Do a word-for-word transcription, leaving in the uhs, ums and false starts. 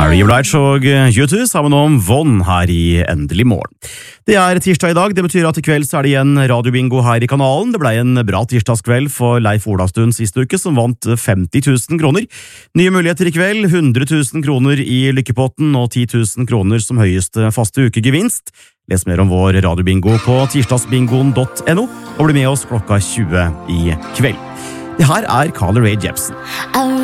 Mary Blige og U to sammen om Vonn her i Endelig morgen. Det er tirsdag i dag, det betyr at i kveld så er det igjen radiobingo her i kanalen. Det ble en bra tirsdagskveld for Leif Olastuen siste uke, som vant femti tusen kroner. Nye muligheter i kveld, hundre tusen kroner i lykkepotten og ti tusen kroner som høyeste faste ukegevinst. Les mer om vår radiobingo på tirsdagsbingoen punktum no, og bli med oss klokka tjue i kveld. Det her er Carly Rae Jepsen.